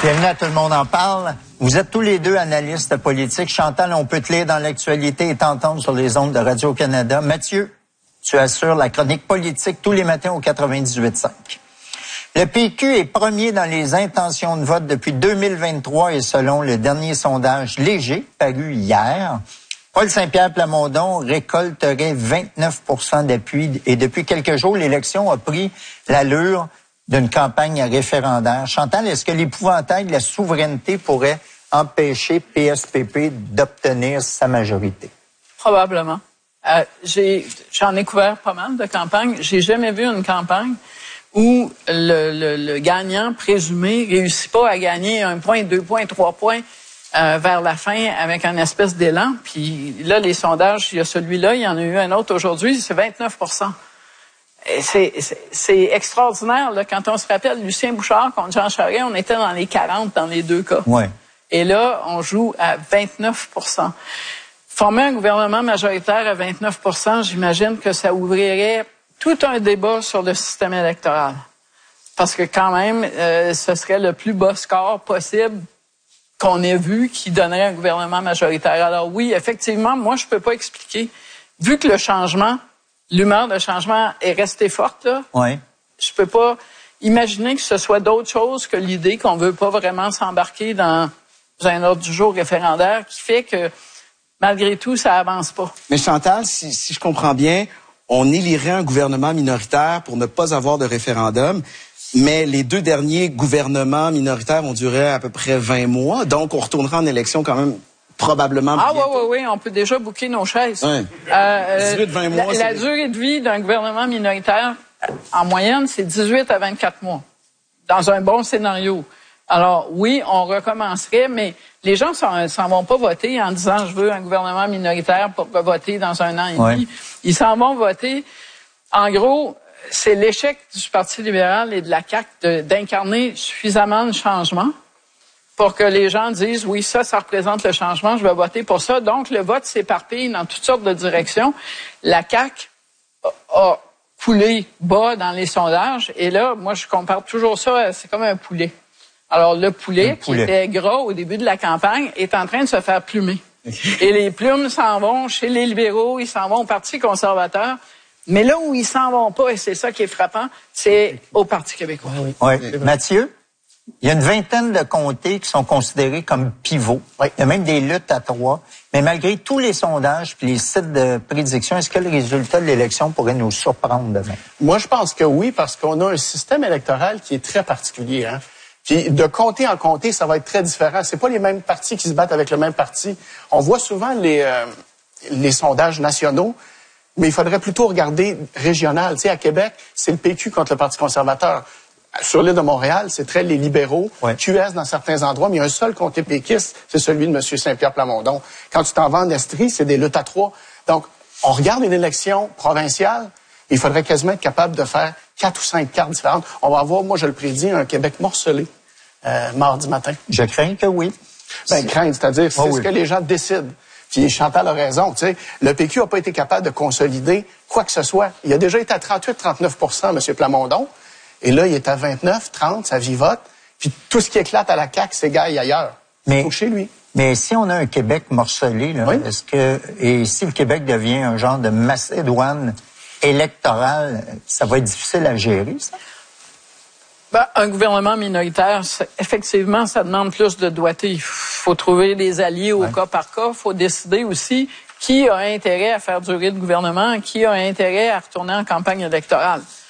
Bienvenue à Tout le monde en parle. Vous êtes tous les deux analystes politiques. Chantal, on peut te lire dans l'actualité et t'entendre sur les ondes de Radio-Canada. Mathieu, tu assures la chronique politique tous les matins au 98.5. Le PQ est premier dans les intentions de vote depuis 2023 et selon le dernier sondage léger paru hier, Paul Saint-Pierre Plamondon récolterait 29 % d'appui et depuis quelques jours, l'élection a pris l'allure d'une campagne référendaire. Chantal, est-ce que l'épouvantail de la souveraineté pourrait empêcher PSPP d'obtenir sa majorité? Probablement. J'en ai couvert pas mal de campagnes. J'ai jamais vu une campagne où le gagnant présumé réussit pas à gagner 1 point, 2 points, 3 points vers la fin avec un espèce d'élan. Puis là, les sondages, il y a celui-là, il y en a eu un autre aujourd'hui, c'est 29 %. Et c'est extraordinaire, là. Quand on se rappelle Lucien Bouchard contre Jean Charest, on était dans les 40 dans les deux cas. Ouais. Et là, on joue à 29 %. Former un gouvernement majoritaire à 29 %, j'imagine que ça ouvrirait tout un débat sur le système électoral. Parce que quand même, ce serait le plus bas score possible qu'on ait vu qui donnerait un gouvernement majoritaire. Alors oui, effectivement, moi, je peux pas expliquer. Vu que l'humeur de changement est restée forte, là, ouais. Je peux pas imaginer que ce soit d'autre chose que l'idée qu'on veut pas vraiment s'embarquer dans un ordre du jour référendaire qui fait que, malgré tout, ça avance pas. Mais Chantal, si je comprends bien, on élirait un gouvernement minoritaire pour ne pas avoir de référendum, mais les 2 derniers gouvernements minoritaires ont duré à peu près 20 mois, donc on retournera en élection quand même probablement bientôt. Oui, on peut déjà booker nos chaises. Ouais. 18-20 mois. La durée de vie d'un gouvernement minoritaire, en moyenne, c'est 18 à 24 mois, dans un bon scénario. Alors oui, on recommencerait, mais les gens s'en vont pas voter en disant « je veux un gouvernement minoritaire pour voter dans 1 an et demi Ouais. ». Ils s'en vont voter. En gros, c'est l'échec du Parti libéral et de la CAQ d'incarner suffisamment de changements pour que les gens disent « oui, ça représente le changement, je vais voter pour ça ». Donc, le vote s'éparpille dans toutes sortes de directions. La CAQ a coulé bas dans les sondages. Et là, moi, je compare toujours ça, c'est comme un poulet. Alors, le poulet, qui était gras au début de la campagne, est en train de se faire plumer. Et les plumes s'en vont chez les libéraux, ils s'en vont au Parti conservateur. Mais là où ils s'en vont pas, et c'est ça qui est frappant, c'est au Parti québécois. Oui. Mathieu, il y a une vingtaine de comtés qui sont considérés comme pivots. Oui. Il y a même des luttes à 3. Mais malgré tous les sondages et les sites de prédiction, est-ce que le résultat de l'élection pourrait nous surprendre demain? Moi, je pense que oui, parce qu'on a un système électoral qui est très particulier. Hein? Puis de comté en comté, ça va être très différent. C'est pas les mêmes partis qui se battent avec le même parti. On voit souvent les sondages nationaux, mais il faudrait plutôt regarder régional. Tu sais, à Québec, c'est le PQ contre le Parti conservateur. Sur l'île de Montréal, c'est très les libéraux, ouais. QS dans certains endroits, mais il y a un seul comté péquiste, c'est celui de M. Saint-Pierre Plamondon. Quand tu t'en vas en Estrie, c'est des luttes à 3. Donc, on regarde une élection provinciale, il faudrait quasiment être capable de faire 4 ou 5 cartes différentes. On va avoir, moi je le prédis, un Québec morcelé mardi matin. Je crains que oui. Craindre, c'est-à-dire c'est ce que les gens décident. Puis Chantal a raison, tu sais, le PQ n'a pas été capable de consolider quoi que ce soit. Il a déjà été à 38-39 % M. Plamondon, et là, il est à 29-30, ça vivote. Puis tout ce qui éclate à la CAQ s'égaille ailleurs. Mais, ou chez lui. Mais si on a un Québec morcelé, là, oui. et si le Québec devient un genre de Macédoine électorale, ça va être difficile à gérer, ça? Ben, un gouvernement minoritaire, effectivement, ça demande plus de doigté. Il faut trouver des alliés au cas par cas. Il faut décider aussi qui a intérêt à faire durer le gouvernement, qui a intérêt à retourner en campagne électorale.